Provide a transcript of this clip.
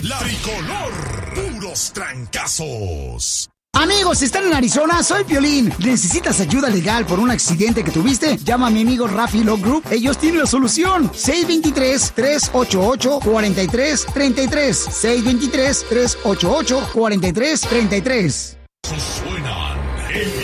La Tricolor. Puros trancazos. Amigos, si están en Arizona, soy Piolín. ¿Necesitas ayuda legal por un accidente que tuviste? Llama a mi amigo Rafi Law Group. Ellos tienen la solución. 623-388-4333. 623-388-4333. Suenan en